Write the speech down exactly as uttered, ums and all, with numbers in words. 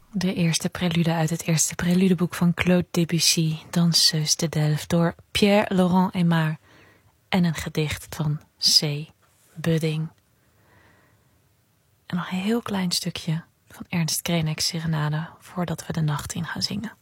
De eerste prelude uit het eerste preludeboek van Claude Debussy, Danseuse de Delphes, door Pierre Laurent Aimard, en een gedicht van C. Budding. En nog een heel klein stukje van Ernst Krenek's Serenade voordat we de nacht in gaan zingen.